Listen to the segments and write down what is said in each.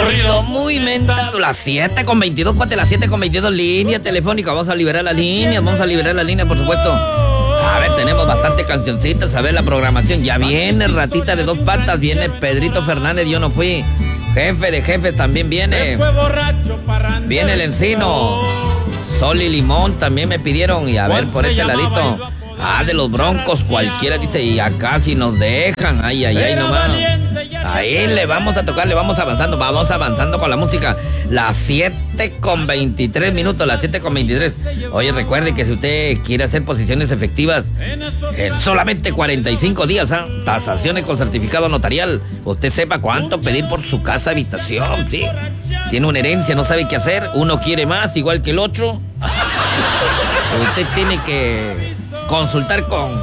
corrido muy mentado. Las 7:22, cuate, las 7:22, línea telefónica. Vamos a liberar las líneas, por supuesto. A ver, tenemos bastante cancioncitas. A ver la programación. Ya viene Ratita de Dos Patas, viene Pedrito Fernández, yo no fui. Jefe de Jefes también viene. Viene el Encino. Sol y Limón también me pidieron. Y a ver, por este ladito. De los Broncos, cualquiera dice, y acá si nos dejan, ay, nomás. Ahí le vamos a tocar, le vamos avanzando con la música. Las 7:23 minutos, las 7:23. Oye, recuerde que si usted quiere hacer posiciones efectivas en solamente 45 días, tasaciones con certificado notarial, usted sepa cuánto pedir por su casa habitación, ¿sí? Tiene una herencia, no sabe qué hacer, uno quiere más, igual que el otro. Usted tiene que consultar con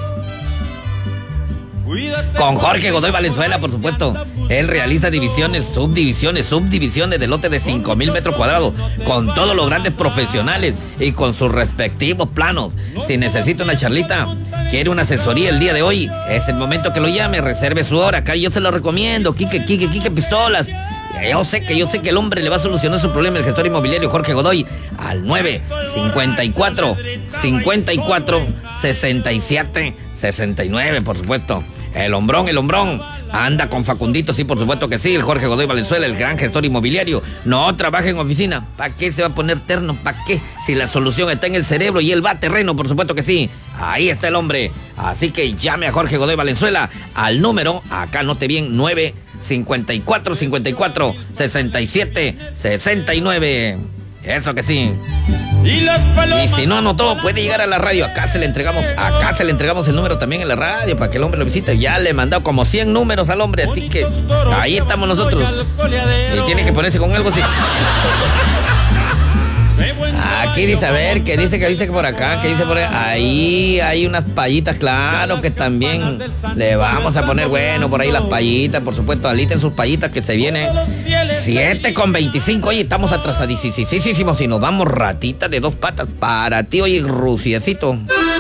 Jorge Godoy Valenzuela, por supuesto. Él realiza divisiones, subdivisiones de lote de 5,000 metros cuadrados, con todos los grandes profesionales y con sus respectivos planos. Si necesita una charlita, quiere una asesoría el día de hoy, es el momento que lo llame, reserve su hora. Acá yo se lo recomiendo, Quique Pistolas. Yo sé que el hombre le va a solucionar su problema, el gestor inmobiliario Jorge Godoy, al 954-67-69, por supuesto. El hombrón anda con Facundito, sí, por supuesto que sí. El Jorge Godoy Valenzuela, el gran gestor inmobiliario, no trabaja en oficina. ¿Para qué se va a poner terno? ¿Para qué? Si la solución está en el cerebro y él va a terreno, por supuesto que sí. Ahí está el hombre. Así que llame a Jorge Godoy Valenzuela al número, acá note bien, 954-67-69. Eso que sí. Y si no anotó, puede llegar a la radio. Acá se le entregamos el número también en la radio para que el hombre lo visite. Ya le he mandado como 100 números al hombre, así que ahí estamos nosotros. Y tiene que ponerse con algo así. Aquí dice, a ver, que dice que por acá, que dice por ahí hay unas payitas, claro que también le vamos a poner, bueno, por ahí las payitas, por supuesto, alisten sus payitas que se vienen 7:25, oye, estamos atrasadísimos, si nos vamos Ratita de Dos Patas para ti, oye, Ruciecito.